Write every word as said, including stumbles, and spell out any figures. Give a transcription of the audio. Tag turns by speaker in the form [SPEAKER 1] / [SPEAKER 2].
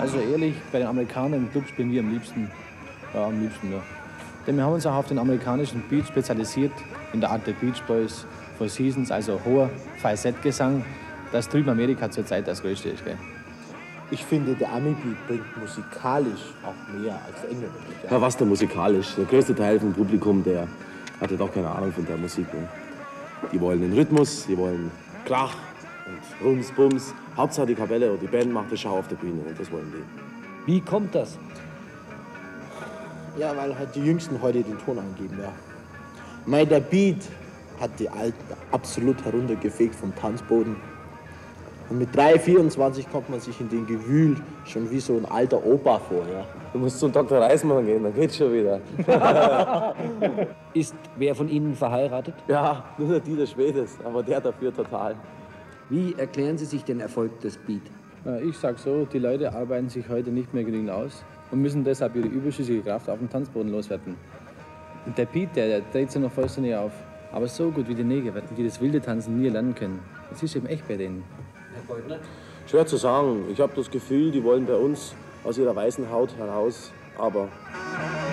[SPEAKER 1] Also ehrlich, bei den Amerikanern im Club spielen wir am liebsten. Ja, am liebsten, ja. Denn wir haben uns auch auf den amerikanischen Beat spezialisiert, in der Art der Beach Boys, Four Seasons, also hoher Falsettgesang, das drüben in Amerika zurzeit das Größte ist. Gell?
[SPEAKER 2] Ich finde, der Ami-Beat bringt musikalisch auch mehr als der Engländer-Beat.
[SPEAKER 3] Ja. Ja, was der musikalisch? Der größte Teil vom Publikum, der hatte doch keine Ahnung von der Musik. Ne? Die wollen den Rhythmus, die wollen Krach und Rums, Bums. Hauptsache die Kapelle oder die Band macht eine Schau auf der Bühne und das wollen die.
[SPEAKER 4] Wie kommt das?
[SPEAKER 2] Ja, weil halt die Jüngsten heute den Ton angeben, ja. Weil der Beat hat die Alten absolut heruntergefegt vom Tanzboden. Und mit drei vierundzwanzig kommt man sich in den Gewühl schon wie so ein alter Opa vor, ja.
[SPEAKER 3] Du musst zum Doktor Reismann gehen, dann geht's schon wieder.
[SPEAKER 4] Ist wer von Ihnen verheiratet?
[SPEAKER 3] Ja, nur der Dieter Schwedes, aber der dafür total.
[SPEAKER 4] Wie erklären Sie sich den Erfolg des Beat?
[SPEAKER 1] Ich sag so, die Leute arbeiten sich heute nicht mehr genügend aus und müssen deshalb ihre überschüssige Kraft auf dem Tanzboden loswerden. Und der Beat, der, der dreht sich noch vollständig auf. Aber so gut wie die Neger werden die das wilde Tanzen nie lernen können. Das ist eben echt bei denen.
[SPEAKER 4] Herr Goldner?
[SPEAKER 3] Schwer zu sagen. Ich habe das Gefühl, die wollen bei uns aus ihrer weißen Haut heraus, aber